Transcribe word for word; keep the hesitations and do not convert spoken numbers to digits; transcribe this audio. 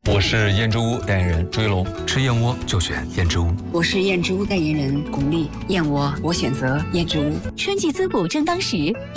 我是燕之屋代言人朱一龙， 吃燕窝就选燕之屋。 我是燕之屋代言人巩俐，燕窝我选择燕之屋。 春季滋补正当时。